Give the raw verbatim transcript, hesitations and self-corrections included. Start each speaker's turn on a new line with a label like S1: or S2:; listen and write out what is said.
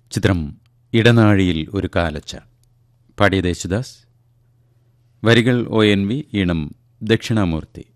S1: ചിത്രം ഇടനാഴിയിൽ ഒരു കാലച്ച. പാടിയത് യേശുദാസ്. വരികൾ ഒ എൻ വി, ഈണം ദക്ഷിണാമൂർത്തി.